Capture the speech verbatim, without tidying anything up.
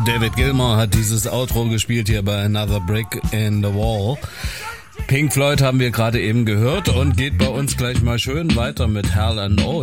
David Gilmour hat dieses Outro gespielt hier bei Another Brick in the Wall. Pink Floyd haben wir gerade eben gehört und geht bei uns gleich mal schön weiter mit Hell and O.